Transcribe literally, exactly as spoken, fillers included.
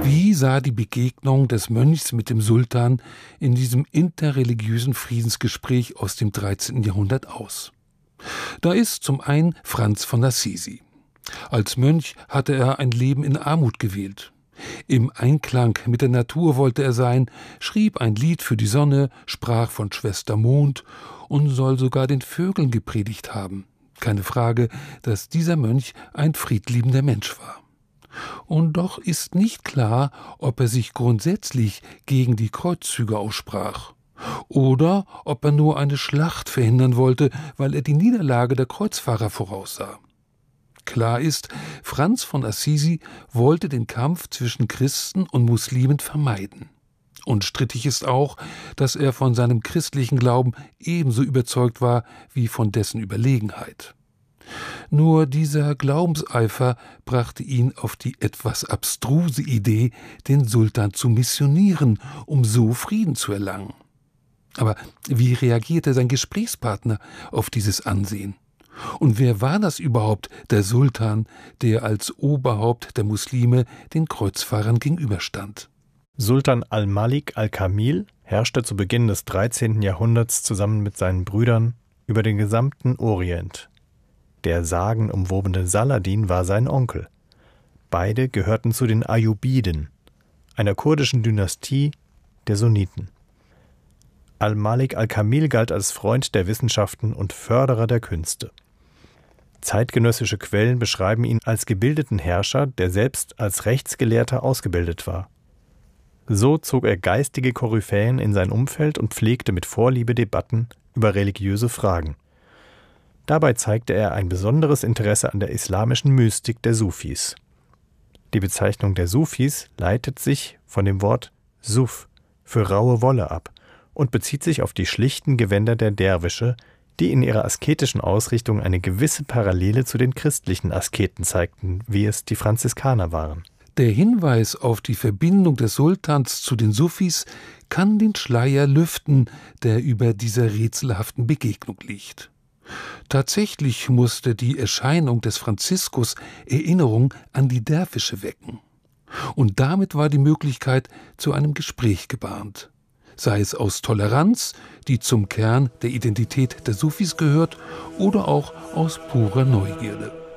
Wie sah die Begegnung des Mönchs mit dem Sultan in diesem interreligiösen Friedensgespräch aus dem dreizehnten Jahrhundert aus? Da ist zum einen Franz von Assisi. Als Mönch hatte er ein Leben in Armut gewählt. Im Einklang mit der Natur wollte er sein, schrieb ein Lied für die Sonne, sprach von Schwester Mond und soll sogar den Vögeln gepredigt haben. Keine Frage, dass dieser Mönch ein friedliebender Mensch war. Und doch ist nicht klar, ob er sich grundsätzlich gegen die Kreuzzüge aussprach oder ob er nur eine Schlacht verhindern wollte, weil er die Niederlage der Kreuzfahrer voraussah. Klar ist, Franz von Assisi wollte den Kampf zwischen Christen und Muslimen vermeiden. Unstrittig ist auch, dass er von seinem christlichen Glauben ebenso überzeugt war wie von dessen Überlegenheit. Nur dieser Glaubenseifer brachte ihn auf die etwas abstruse Idee, den Sultan zu missionieren, um so Frieden zu erlangen. Aber wie reagierte sein Gesprächspartner auf dieses Ansehen? Und wer war das überhaupt, der Sultan, der als Oberhaupt der Muslime den Kreuzfahrern gegenüberstand? Sultan al-Malik al-Kamil herrschte zu Beginn des dreizehnten Jahrhunderts zusammen mit seinen Brüdern über den gesamten Orient. Der sagenumwobene Saladin war sein Onkel. Beide gehörten zu den Ayyubiden, einer kurdischen Dynastie der Sunniten. Al-Malik al-Kamil galt als Freund der Wissenschaften und Förderer der Künste. Zeitgenössische Quellen beschreiben ihn als gebildeten Herrscher, der selbst als Rechtsgelehrter ausgebildet war. So zog er geistige Koryphäen in sein Umfeld und pflegte mit Vorliebe Debatten über religiöse Fragen. Dabei zeigte er ein besonderes Interesse an der islamischen Mystik der Sufis. Die Bezeichnung der Sufis leitet sich von dem Wort Suf für raue Wolle ab und bezieht sich auf die schlichten Gewänder der Derwische, die in ihrer asketischen Ausrichtung eine gewisse Parallele zu den christlichen Asketen zeigten, wie es die Franziskaner waren. Der Hinweis auf die Verbindung des Sultans zu den Sufis kann den Schleier lüften, der über dieser rätselhaften Begegnung liegt. Tatsächlich musste die Erscheinung des Franziskus Erinnerung an die Derwische wecken. Und damit war die Möglichkeit zu einem Gespräch gebahnt. Sei es aus Toleranz, die zum Kern der Identität der Sufis gehört, oder auch aus purer Neugierde.